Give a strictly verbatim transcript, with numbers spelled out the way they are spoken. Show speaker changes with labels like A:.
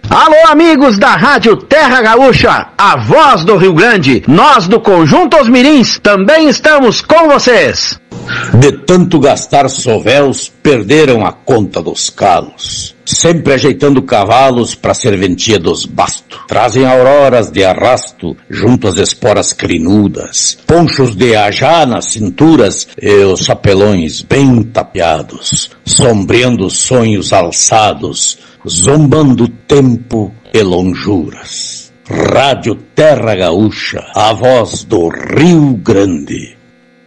A: Alô, amigos da Rádio Terra Gaúcha, a voz do Rio Grande. Nós do Conjunto Os Mirins também estamos com vocês.
B: De tanto gastar sovéus, perderam a conta dos calos. Sempre ajeitando cavalos para a serventia dos bastos. Trazem auroras de arrasto junto às esporas crinudas. Ponchos de ajá nas cinturas e os chapelões bem tapeados. Sombreando sonhos alçados, zombando tempo e lonjuras. Rádio Terra Gaúcha, a voz do Rio Grande.